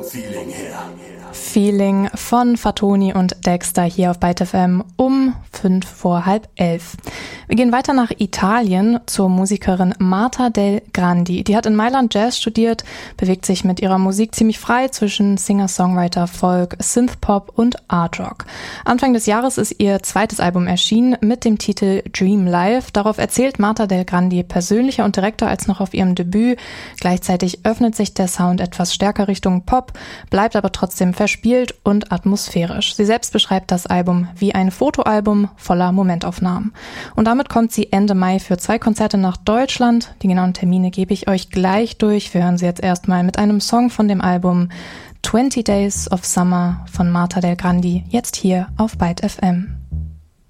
Feeling von Fatoni und Dexter hier auf Byte FM um 11:05. Wir gehen weiter nach Italien zur Musikerin Marta Del Grandi. Die hat in Mailand Jazz studiert, bewegt sich mit ihrer Musik ziemlich frei zwischen Singer-Songwriter, Folk, Synthpop und Art Rock. Anfang des Jahres ist ihr zweites Album erschienen mit dem Titel Dream Life. Darauf erzählt Marta Del Grandi persönlicher und direkter als noch auf ihrem Debüt. Gleichzeitig öffnet sich der Sound etwas stärker Richtung Pop, bleibt aber trotzdem verspielt und atmosphärisch. Sie selbst beschreibt das Album wie ein Fotoalbum voller Momentaufnahmen. Und damit kommt sie Ende Mai für 2 Konzerte nach Deutschland. Die genauen Termine gebe ich euch gleich durch. Wir hören sie jetzt erstmal mit einem Song von dem Album 20 Days of Summer von Marta Del Grandi, jetzt hier auf Byte FM.